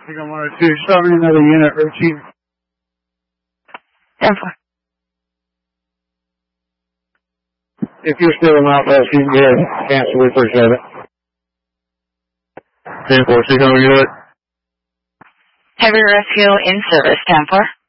Signal 102, start me another unit, Richie. 10-4. If you're still in Southwest, you can go ahead and cancel. We appreciate it. 10-4, signal unit. Heavy rescue in service, 10-4.